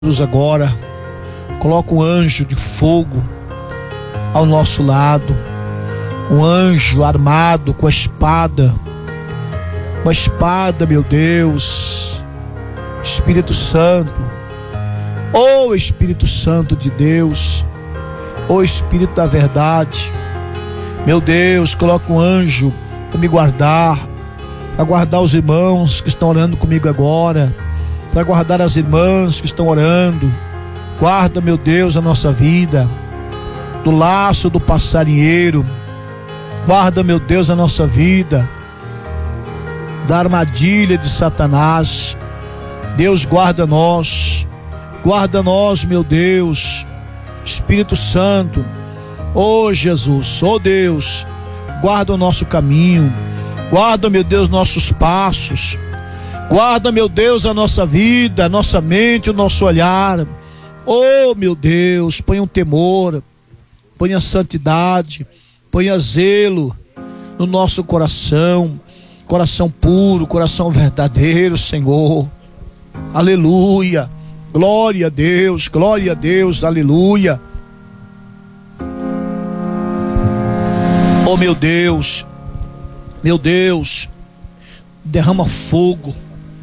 Jesus, agora coloca um anjo de fogo ao nosso lado, um anjo armado com a espada, uma espada, meu Deus, Espírito Santo, ô Espírito Santo de Deus, ô Espírito da verdade, meu Deus, coloca um anjo para me guardar, para guardar os irmãos que estão orando comigo agora, para guardar as irmãs que estão orando. Guarda, meu Deus, a nossa vida do laço do passarinheiro. Guarda, meu Deus, a nossa vida da armadilha de Satanás. Deus, guarda nós, meu Deus, Espírito Santo, ô Jesus, ô Deus, guarda o nosso caminho, guarda, meu Deus, nossos passos, guarda, meu Deus, a nossa vida, a nossa mente, o nosso olhar. Oh, meu Deus, ponha um temor, ponha santidade, ponha zelo no nosso coração, coração puro, coração verdadeiro, Senhor. Aleluia, glória a Deus, aleluia. Oh, meu Deus, derrama fogo,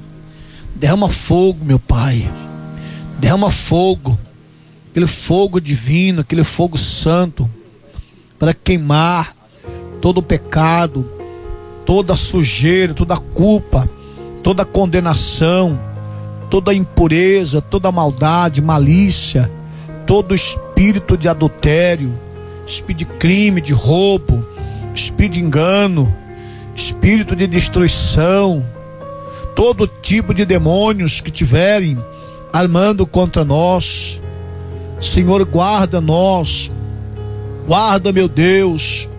meu Pai, derrama fogo, aquele fogo divino, aquele fogo santo, para queimar todo o pecado, toda a sujeira, toda a culpa, toda a condenação, toda a impureza, toda a maldade, malícia, todo o espírito de adultério, espírito de crime, de roubo, espírito de engano, espírito de destruição, todo tipo de demônios que tiverem armando contra nós. Senhor, guarda nós, guarda, meu Deus,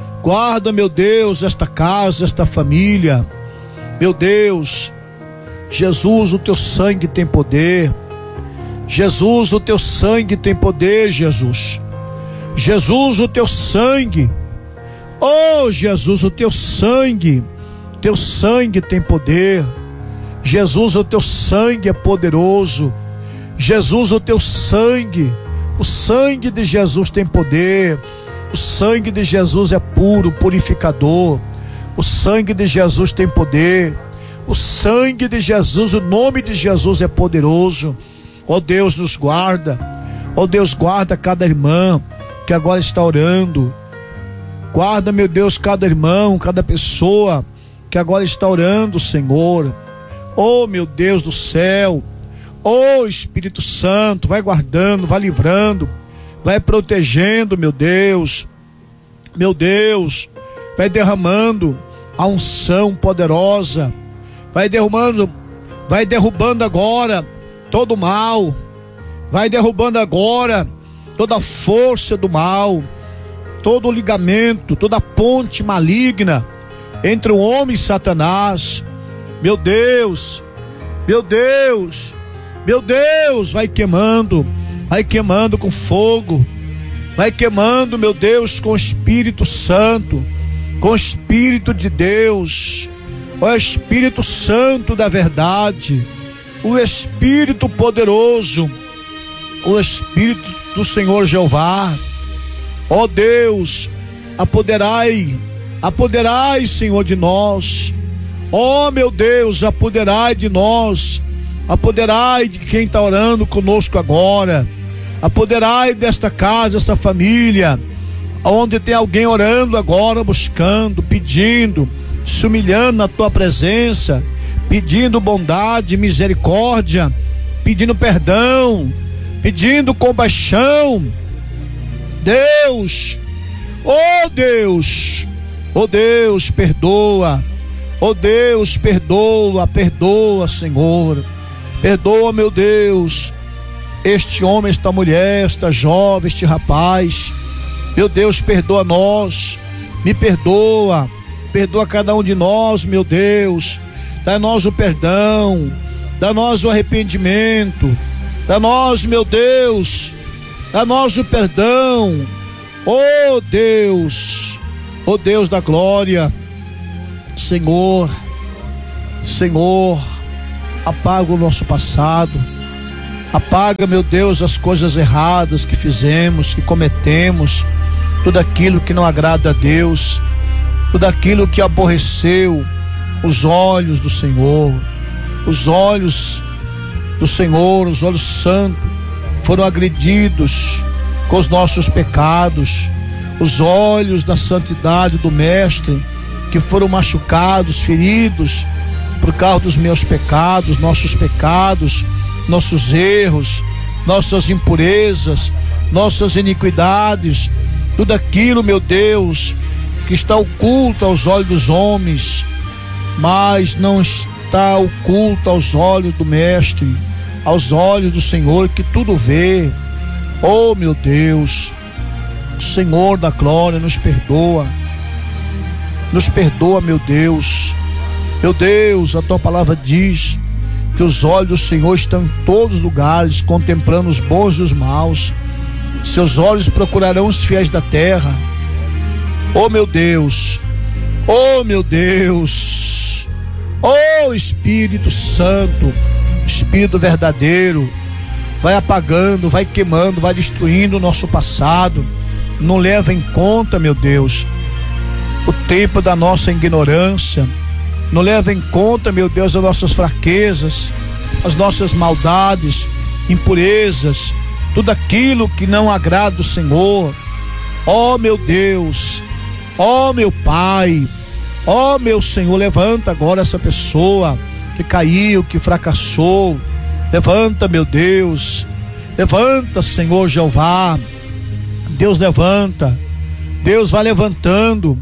esta casa, esta família, meu Deus. Jesus, o teu sangue tem poder. Jesus, o teu sangue tem poder, Jesus. Jesus, o teu sangue, oh Jesus, o teu sangue tem poder. Jesus, o teu sangue é poderoso. Jesus, o teu sangue, o sangue de Jesus tem poder. O sangue de Jesus é puro, purificador. O sangue de Jesus tem poder. O sangue de Jesus, o nome de Jesus é poderoso. Ó Deus, nos guarda. Ó Deus, guarda cada irmã que agora está orando. Guarda, meu Deus, cada irmão, cada pessoa que agora está orando, Senhor. Oh, meu Deus do céu, oh Espírito Santo, vai guardando, vai livrando, vai protegendo, meu Deus, vai derramando a unção poderosa, vai derrubando agora todo o mal, vai derrubando agora toda a força do mal, todo o ligamento, toda a ponte maligna entre o homem e Satanás. Meu Deus, vai queimando com fogo, vai queimando, meu Deus, com o Espírito Santo, com o Espírito de Deus, o Espírito Santo da verdade, o Espírito poderoso, o Espírito do Senhor Jeová. Ó Deus, apoderai, Senhor, de nós. Oh, meu Deus, apoderai de nós, apoderai de quem está orando conosco agora, apoderai desta casa, desta família, onde tem alguém orando agora, buscando, pedindo, se humilhando na tua presença, pedindo bondade, misericórdia, pedindo perdão, pedindo compaixão. Deus, oh Deus, perdoa. Oh Deus, perdoa, Senhor. Perdoa, meu Deus, este homem, esta mulher, esta jovem, este rapaz. Meu Deus, perdoa nós. Me perdoa. Perdoa cada um de nós, meu Deus. Dá-nos o perdão. Dá-nos o arrependimento. Dá-nos, meu Deus. Dá-nos o perdão. Oh Deus da glória. Senhor, apaga o nosso passado, Apaga, meu Deus, as coisas erradas que fizemos, que cometemos, tudo aquilo que não agrada a Deus, tudo aquilo que aborreceu os olhos do Senhor. Os olhos do Senhor, os olhos santos, foram agredidos com os nossos pecados. Os olhos da santidade do Mestre, que foram machucados, feridos por causa dos meus pecados, nossos erros, nossas impurezas, nossas iniquidades, tudo aquilo, meu Deus, que está oculto aos olhos dos homens, mas não está oculto aos olhos do Mestre, aos olhos do Senhor, que tudo vê. Oh, meu Deus, Senhor da glória, nos perdoa, meu Deus. Meu Deus, a tua palavra diz que os olhos do Senhor estão em todos os lugares, contemplando os bons e os maus. Seus olhos procurarão os fiéis da terra. Oh, meu Deus, oh, meu Deus, oh, Espírito Santo, Espírito verdadeiro, vai apagando, vai queimando, vai destruindo o nosso passado. Não leva em conta, meu Deus, o tempo da nossa ignorância. Não leva em conta, meu Deus, as nossas fraquezas, as nossas maldades, impurezas, tudo aquilo que não agrada o Senhor. Ó, meu Deus, ó, meu Pai, ó, meu Senhor, levanta agora essa pessoa que caiu, que fracassou. Levanta, meu Deus, levanta, Senhor Jeová. Deus levanta, Deus vai levantando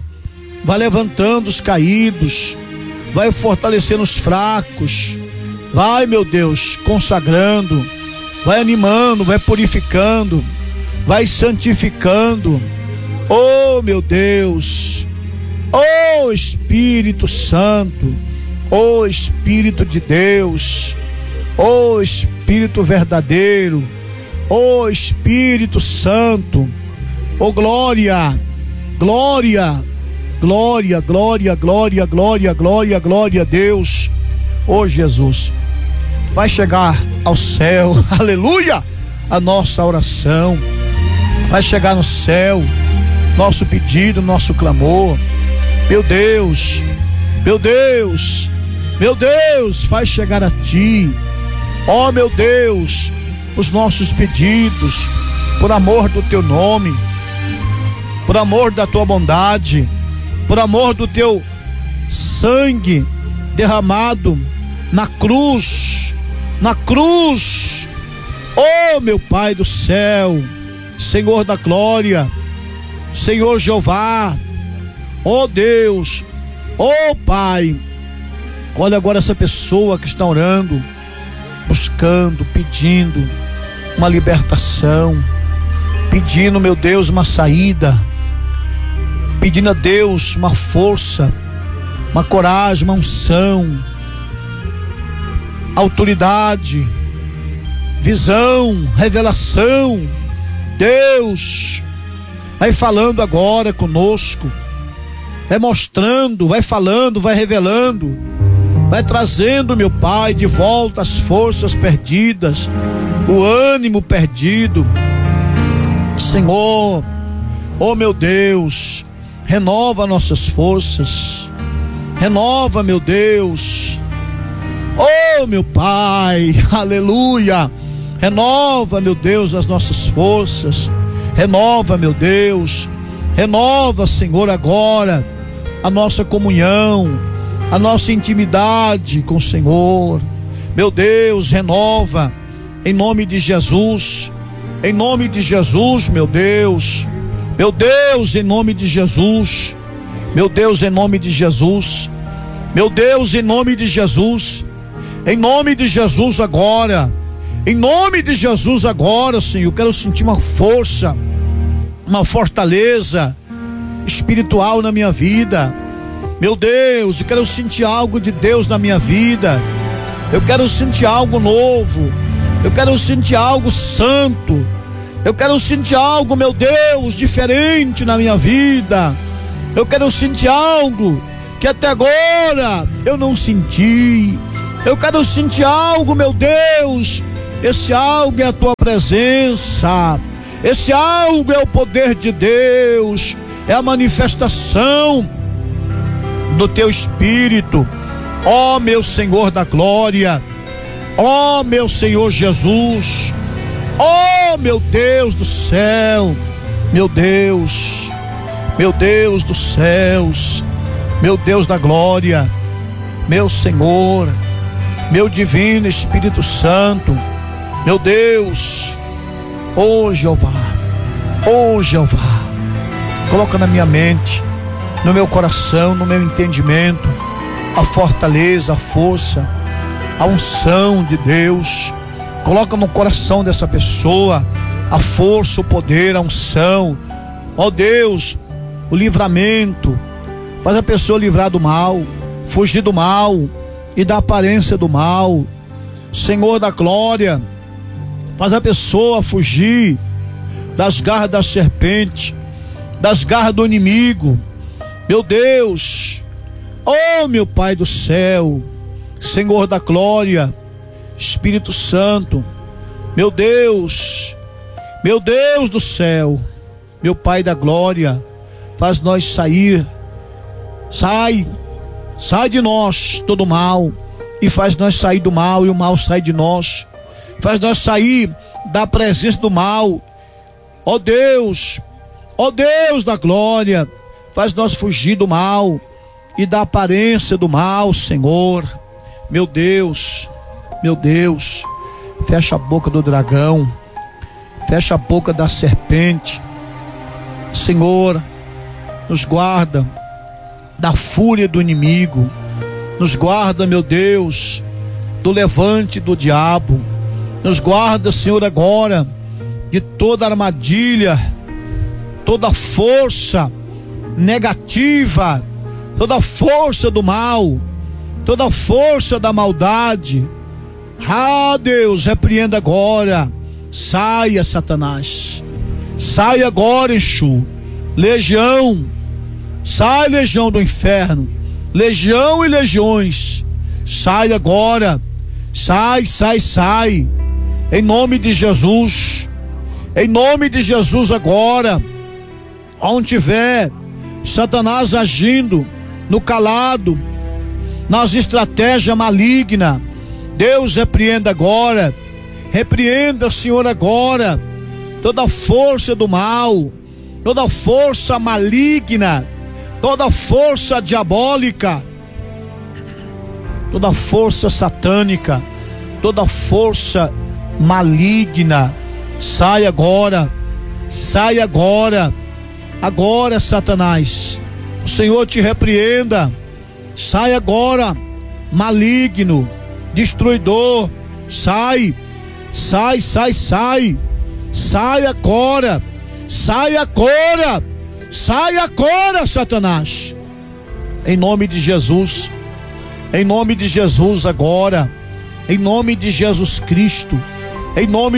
os caídos, vai fortalecendo os fracos, vai, meu Deus, consagrando, vai animando, vai purificando, vai santificando. Oh, meu Deus, oh, Espírito Santo, oh, Espírito de Deus, oh, Espírito verdadeiro, oh, Espírito Santo, oh, glória, glória, glória, glória, glória, glória, glória, glória a Deus. Oh, Jesus, vai chegar ao céu, aleluia, a nossa oração, vai chegar no céu nosso pedido, nosso clamor. Meu Deus, meu Deus, meu Deus, vai chegar a ti, ó, meu Deus, os nossos pedidos, por amor do teu nome, por amor da tua bondade, por amor do teu sangue derramado na cruz, oh, meu Pai do céu, Senhor da glória, Senhor Jeová, oh Deus, oh Pai, olha agora essa pessoa que está orando, buscando, pedindo uma libertação, pedindo, meu Deus, uma saída, pedindo a Deus uma força, uma coragem, uma unção, autoridade, visão, revelação. Deus, vai falando agora conosco, vai mostrando, vai falando, vai revelando, vai trazendo, meu Pai, de volta as forças perdidas, o ânimo perdido. Senhor, oh, meu Deus, renova nossas forças, renova, meu Deus, oh, meu Pai, aleluia, renova, meu Deus, as nossas forças, renova, meu Deus, renova, Senhor, agora a nossa comunhão, a nossa intimidade com o Senhor. Meu Deus, renova em nome de Jesus, em nome de Jesus, meu Deus, em nome de Jesus, meu Deus, em nome de Jesus, meu Deus, em nome de Jesus, em nome de Jesus agora, em nome de Jesus agora, Senhor. Eu quero sentir uma força, uma fortaleza espiritual na minha vida. Meu Deus, eu quero sentir algo de Deus na minha vida. Eu quero sentir algo novo. Eu quero sentir algo santo. Eu quero sentir algo, meu Deus, diferente na minha vida. Eu quero sentir algo que até agora eu não senti. Eu quero sentir algo, meu Deus, Esse algo é a tua presença. Esse algo é o poder de Deus. É a manifestação do teu Espírito. Ó meu Senhor da glória, ó meu Senhor Jesus, ó meu Deus do céu, meu Deus dos céus, meu Deus da glória, meu Senhor, meu divino Espírito Santo, meu Deus, ó Jeová, coloca na minha mente, no meu coração, no meu entendimento, a fortaleza, a força, a unção de Deus. Coloca no coração dessa pessoa a força, o poder, a unção. Ó Deus, o livramento. Faz a pessoa livrar do mal, fugir do mal e da aparência do mal. Senhor da glória, faz a pessoa fugir das garras da serpente, das garras do inimigo. Meu Deus, oh meu Pai do céu, Senhor da glória, Espírito Santo, meu Deus do céu, meu Pai da glória, faz nós sair, sai de nós todo mal, e faz nós sair do mal, e o mal sai de nós, faz nós sair da presença do mal. Ó Deus da glória, faz nós fugir do mal e da aparência do mal, Senhor. Meu Deus, fecha a boca do dragão, fecha a boca da serpente, Senhor. Nos guarda da fúria do inimigo, nos guarda, meu Deus, do levante do diabo, nos guarda, Senhor, agora de toda armadilha, toda força negativa, toda força do mal, toda força da maldade. Ah, Deus, repreenda agora. Saia, Satanás, saia agora, Exu. Legião, sai, legião do inferno, legião e legiões, sai agora, sai, em nome de Jesus, agora, onde tiver Satanás agindo no calado, nas estratégias malignas, Deus repreenda agora, repreenda, Senhor, agora, toda força do mal, toda força maligna, toda força diabólica, toda força satânica, toda força maligna, sai agora, agora, Satanás, o Senhor te repreenda, sai agora, maligno, destruidor, sai agora, sai agora, Satanás, em nome de Jesus agora, em nome de Jesus Cristo, em nome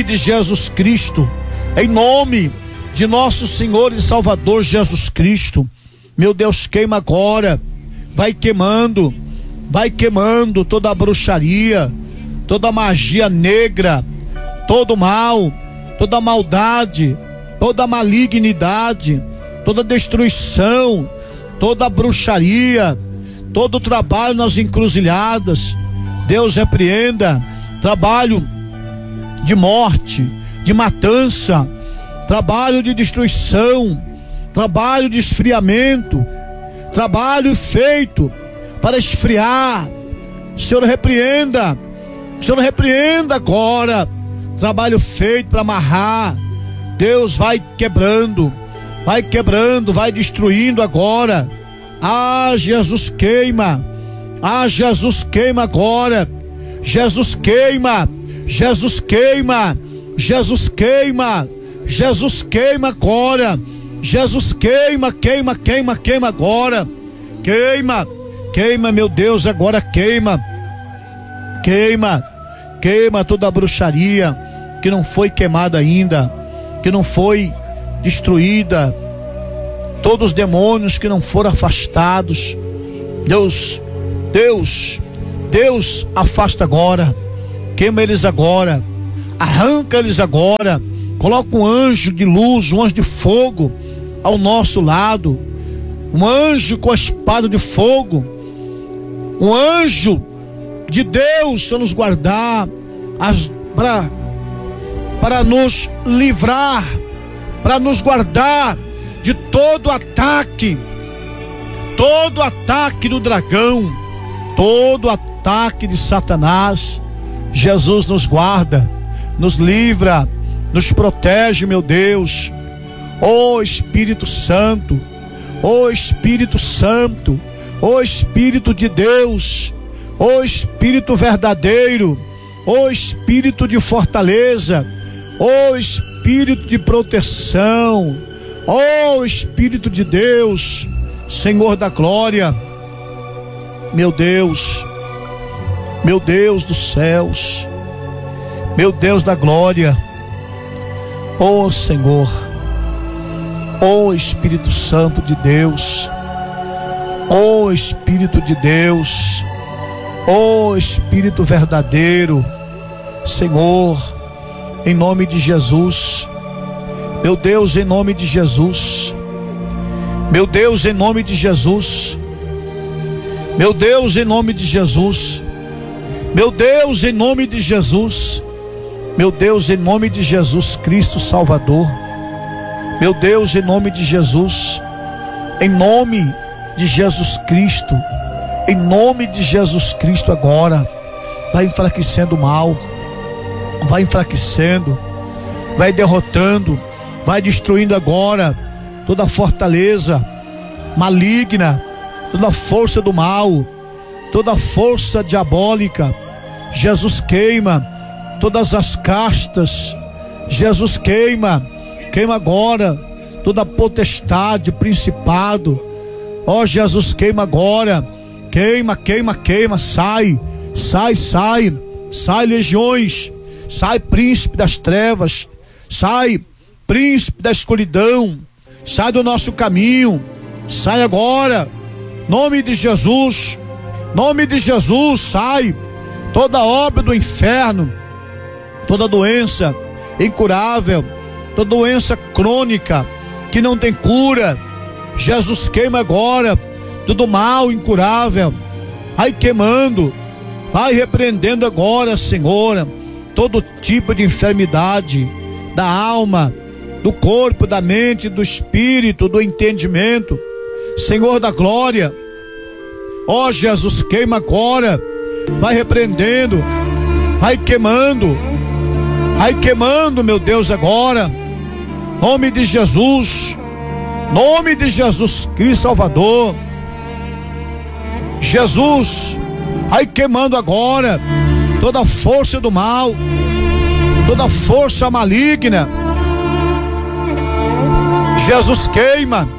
de nosso Senhor e Salvador Jesus Cristo. Meu Deus, queima agora, vai queimando toda a bruxaria, toda a magia negra, todo o mal, toda a maldade, toda a malignidade, toda a destruição, toda a bruxaria, todo o trabalho nas encruzilhadas. Deus repreenda trabalho de morte, de matança, trabalho de destruição, trabalho de esfriamento, trabalho feito para esfriar. O Senhor repreenda agora, trabalho feito para amarrar. Deus vai quebrando, vai destruindo agora. Ah, Jesus queima agora. Jesus queima agora. Jesus queima agora. Queima, meu Deus, agora queima toda a bruxaria que não foi queimada ainda, que não foi destruída, todos os demônios que não foram afastados. Deus, afasta agora, queima eles agora, Arranca eles agora. Coloca um anjo de luz, um anjo de fogo ao nosso lado. Um anjo com a espada de fogo. Um anjo de Deus para nos guardar, para nos livrar, para nos guardar de todo ataque do dragão, todo ataque de Satanás. Jesus nos guarda, nos livra, nos protege, meu Deus. Ó Espírito Santo, ó Espírito Santo, ó Espírito de Deus, ó Espírito verdadeiro, ó Espírito de fortaleza, ó Espírito de proteção, ó Espírito de Deus, Senhor da glória, meu Deus dos céus, meu Deus da glória, ó Senhor, ó Espírito Santo de Deus, ó Espírito de Deus, ó Espírito verdadeiro, Senhor, em nome de Jesus, meu Deus, em nome de Jesus, meu Deus, em nome de Jesus, meu Deus, em nome de Jesus, meu Deus, em nome de Jesus, meu Deus, em nome de Jesus Cristo Salvador, meu Deus, em nome de Jesus, em nome de Jesus Cristo, em nome de Jesus Cristo agora, vai enfraquecendo o mal, vai enfraquecendo, vai derrotando, vai destruindo agora toda a fortaleza maligna, toda a força do mal, toda a força diabólica. Jesus queima todas as castas, Jesus queima agora toda a potestade, principado. Ó Jesus, queima agora, queima, sai legiões, sai príncipe das trevas, sai príncipe da escuridão, sai do nosso caminho, sai agora, nome de Jesus, sai toda obra do inferno, toda doença incurável, toda doença crônica que não tem cura. Jesus queima agora todo mal incurável, vai queimando, vai repreendendo agora, Senhor, todo tipo de enfermidade da alma, do corpo, da mente, do espírito, do entendimento, Senhor da glória. Ó Jesus, queima agora, vai repreendendo, vai queimando, meu Deus, agora, nome de Jesus Cristo Salvador. Jesus, vai queimando agora toda a força do mal, toda a força maligna. Jesus queima,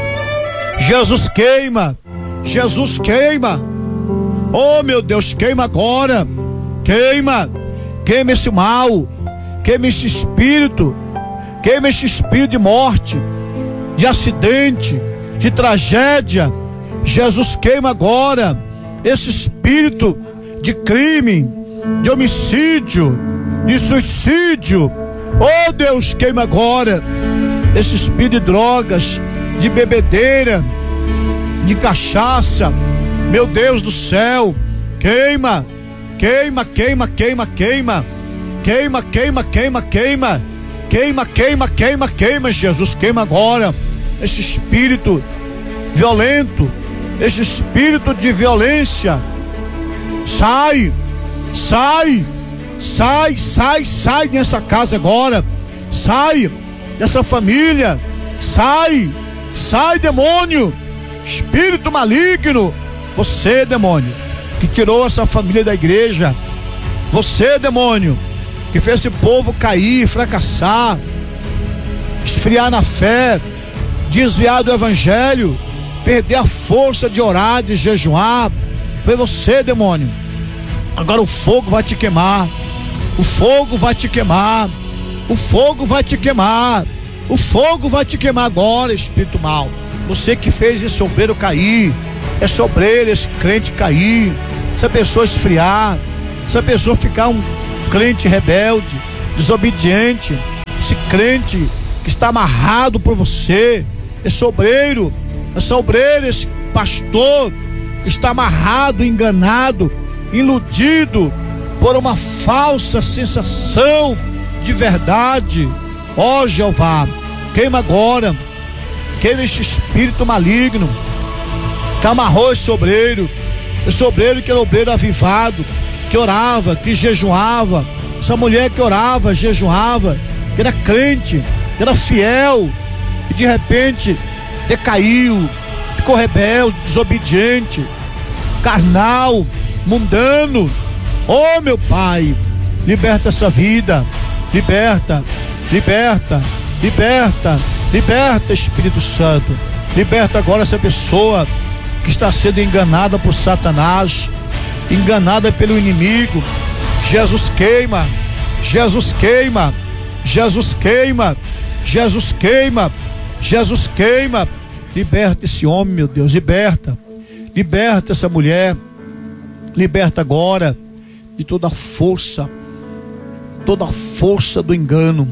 oh meu Deus, queima agora, queima esse mal, queima esse espírito de morte, de acidente, de tragédia. Jesus queima agora esse espírito de crime, de homicídio, de suicídio. Oh Deus, queima agora esse espírito de drogas, de bebedeira, de cachaça. Meu Deus do céu, queima, Jesus, queima agora esse espírito violento, esse espírito de violência. Sai nessa casa agora, sai dessa família, sai demônio, espírito maligno. Você, demônio, que tirou essa família da igreja, você, demônio, que fez esse povo cair, fracassar, esfriar na fé, desviar do evangelho, perder a força de orar, de jejuar, foi você, demônio. Agora o fogo vai te queimar, o fogo vai te queimar agora, espírito mal. Você que fez esse obreiro cair, esse obreiro, esse crente cair, essa pessoa esfriar, essa pessoa ficar um crente rebelde, desobediente, esse crente que está amarrado por você, esse obreiro, essa obreira, esse pastor que está amarrado, enganado, iludido por uma falsa sensação de verdade. Ó Jeová, queima agora, queima este espírito maligno que amarrou esse obreiro que era obreiro avivado, que orava, que jejuava, essa mulher que orava, jejuava, que era crente, que era fiel, e de repente decaiu, ficou rebelde, desobediente, carnal, mundano. Oh meu Pai, liberta essa vida, liberta, Espírito Santo, liberta agora essa pessoa que está sendo enganada por Satanás, enganada pelo inimigo. Jesus queima, Jesus queima, Jesus queima, Jesus queima, Jesus queima. Liberta esse homem, meu Deus, liberta essa mulher, liberta agora de toda a força do engano,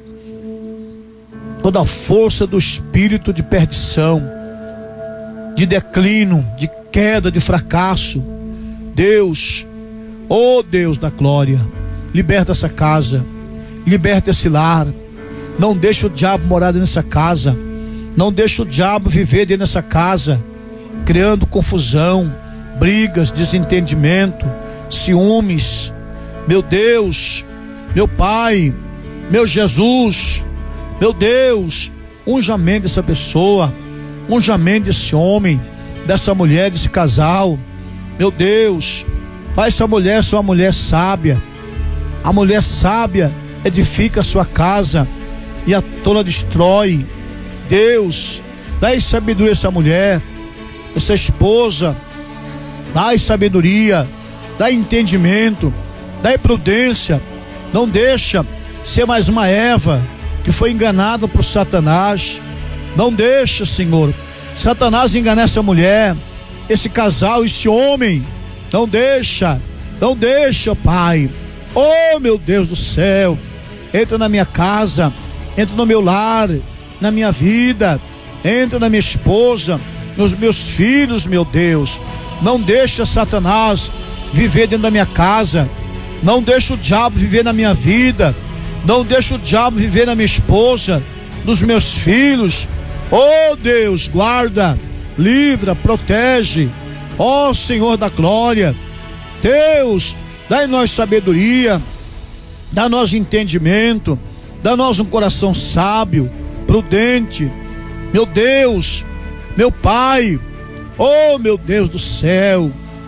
toda a força do espírito de perdição, de declínio, de queda, de fracasso. Deus, oh Deus da glória, liberta essa casa, liberta esse lar. Não deixa o diabo morar dentro dessa casa, não deixa o diabo viver dentro dessa casa, criando confusão, brigas, desentendimento, ciúmes. Meu Deus, meu Pai, meu Jesus, meu Deus, unja a mente dessa pessoa, unja a mente desse homem, dessa mulher, desse casal. Meu Deus, faz essa mulher ser uma mulher sábia. A mulher sábia edifica a sua casa e a tola destrói. Deus, dai sabedoria a essa mulher, essa esposa, dai sabedoria, dai entendimento, dai prudência. Não deixa ser mais uma Eva que foi enganada por Satanás. Não deixa, Senhor, Satanás enganar essa mulher, esse casal, esse homem. Não deixa, Pai. Oh meu Deus do céu, entra na minha casa, entra no meu lar, na minha vida, entra na minha esposa, nos meus filhos, meu Deus. Não deixa Satanás viver dentro da minha casa, não deixa o diabo viver na minha vida, não deixa o diabo viver na minha esposa, nos meus filhos. Oh Deus, guarda, livra, protege. Ó Senhor da glória, Deus, dai-nós sabedoria, dá-nós entendimento, dá-nós um coração sábio, prudente. Meu Deus, meu Pai, oh meu Deus do céu,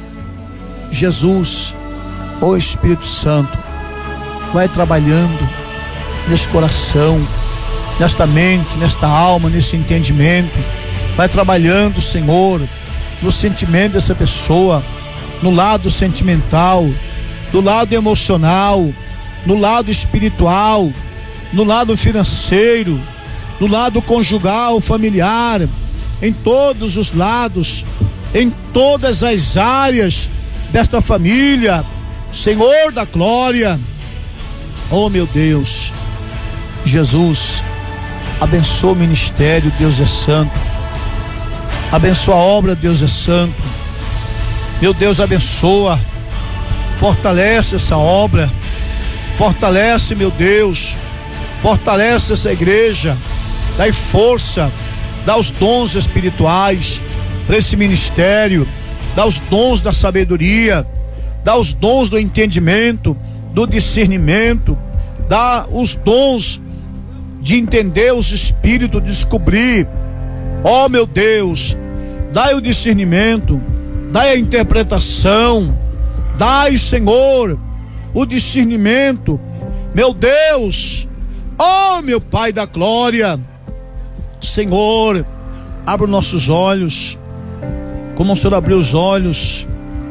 Jesus, oh Espírito Santo, vai trabalhando nesse coração, nesta mente, nesta alma, nesse entendimento. Vai trabalhando, Senhor, no sentimento dessa pessoa, no lado sentimental, no lado emocional, no lado espiritual, no lado financeiro, no lado conjugal, familiar, em todos os lados, em todas as áreas desta família. Senhor da glória, oh meu Deus, Jesus, abençoa o ministério, Deus é santo. Abençoa a obra, Deus é santo. Meu Deus, abençoa, fortalece essa obra, fortalece, meu Deus, fortalece essa igreja, dá força, dá os dons espirituais para esse ministério, dá os dons da sabedoria, dá os dons do entendimento, do discernimento, dá os dons de entender os espíritos, de descobrir. Ó meu Deus, dai o discernimento, dai a interpretação, dai, Senhor, o discernimento. Meu Deus, ó meu Pai da glória, Senhor, abre os nossos olhos, como o Senhor abriu os olhos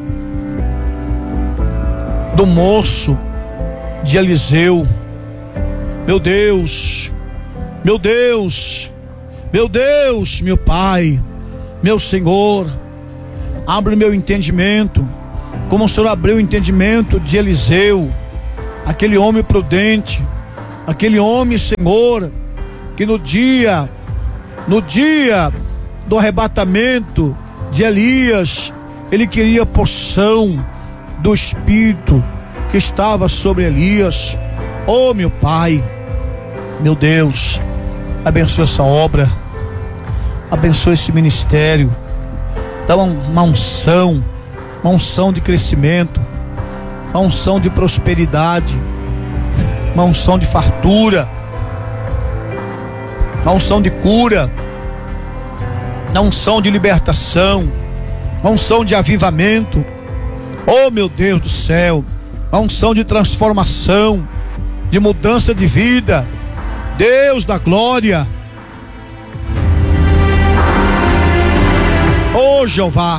do moço de Eliseu. Meu Deus, meu Deus, meu Deus, meu Pai, meu Senhor, abre meu entendimento, como o Senhor abriu o entendimento de Eliseu, aquele homem prudente, Aquele homem, Senhor, que no dia do arrebatamento de Elias, ele queria porção do Espírito que estava sobre Elias. Oh, meu Pai, meu Deus, abençoa essa obra, abençoa esse ministério, dá uma unção de crescimento, uma unção de prosperidade, uma unção de fartura, uma unção de cura, uma unção de libertação, uma unção de avivamento. Oh, meu Deus do céu, uma unção de transformação, de mudança de vida. Deus da glória. Oh, Jeová,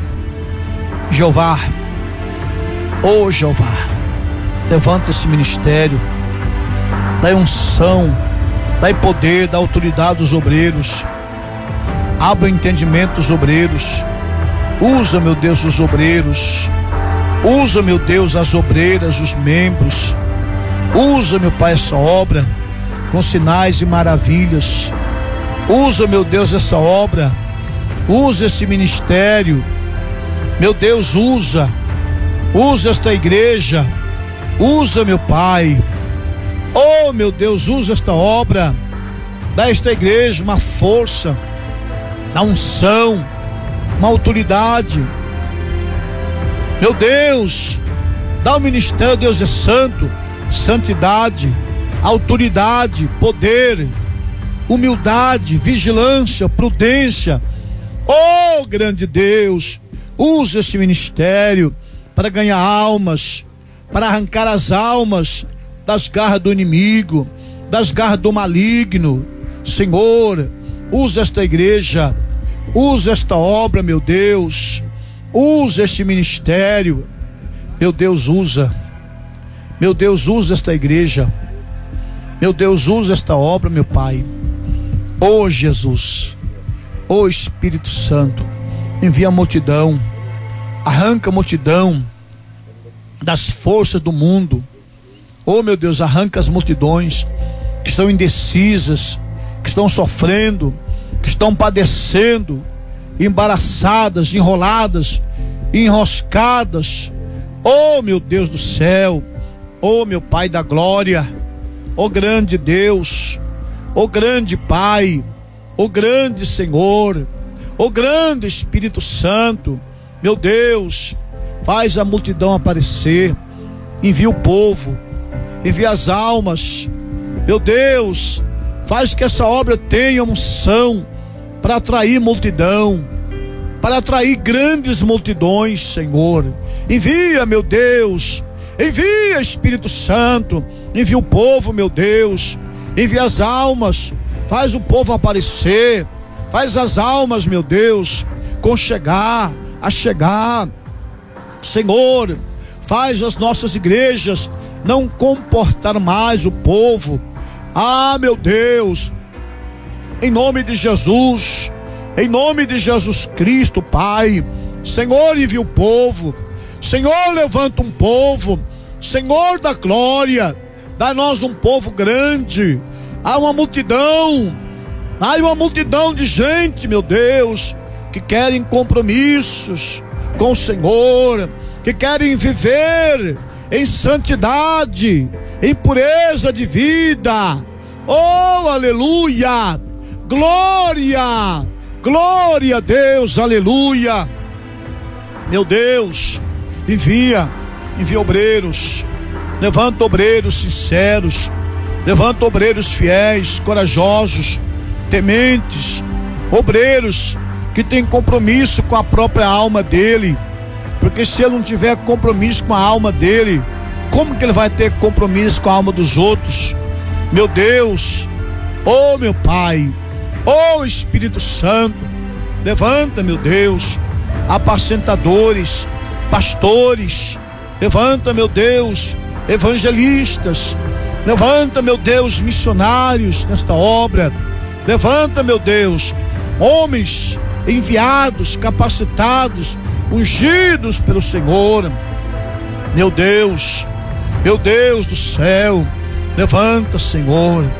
oh, Jeová, levanta esse ministério, dá unção, dá poder, dá autoridade aos obreiros, abra o entendimento dos obreiros, usa, meu Deus, os obreiros, usa, meu Deus, as obreiras, os membros, usa, meu Pai, essa obra com sinais e maravilhas, usa, meu Deus, essa obra, usa esse ministério, meu Deus, usa esta igreja, usa, meu Pai, oh, meu Deus, usa esta obra, dá a esta igreja uma força, uma unção, uma autoridade, meu Deus, dá ao ministério, Deus é santo, santidade, autoridade, poder, humildade, vigilância, prudência. Oh, grande Deus, usa esse ministério para ganhar almas, para arrancar as almas das garras do inimigo, das garras do maligno. Senhor, usa esta igreja, usa esta obra, meu Deus, usa este ministério, meu Deus, usa esta igreja, meu Deus, usa esta obra, meu Pai. Oh, Jesus, oh, Espírito Santo, envia a multidão, arranca a multidão das forças do mundo. Oh, meu Deus, arranca as multidões que estão indecisas, que estão sofrendo, que estão padecendo, embaraçadas, enroladas, enroscadas. Oh, meu Deus do céu, oh, meu Pai da glória, oh, grande Deus, oh, grande Pai, oh, grande Senhor, oh, grande Espírito Santo, meu Deus, faz a multidão aparecer, envia o povo, envia as almas, meu Deus, faz que essa obra tenha unção para atrair multidão, para atrair grandes multidões, Senhor. Envia, meu Deus, envia, Espírito Santo, envia o povo, meu Deus, envia as almas, faz o povo aparecer, faz as almas, meu Deus, a chegar, Senhor, faz as nossas igrejas não comportar mais o povo. Ah, meu Deus, em nome de Jesus, em nome de Jesus Cristo, Pai, Senhor, envia o povo, Senhor, levanta um povo, Senhor da glória, dá-nos um povo grande. Há uma multidão de gente, meu Deus, que querem compromissos com o Senhor, que querem viver em santidade, em pureza de vida. Oh, aleluia, glória, glória a Deus, aleluia. Meu Deus, envia obreiros, levanta obreiros sinceros, levanta obreiros fiéis, corajosos, tementes, obreiros que têm compromisso com a própria alma dele, porque se ele não tiver compromisso com a alma dele, como que ele vai ter compromisso com a alma dos outros? Meu Deus, oh, meu Pai, oh, Espírito Santo, levanta, meu Deus, apacentadores, pastores, levanta, meu Deus, evangelistas, levanta, meu Deus, missionários nesta obra, levanta, meu Deus, homens enviados, capacitados, ungidos pelo Senhor. Meu Deus do céu, Levanta, Senhor,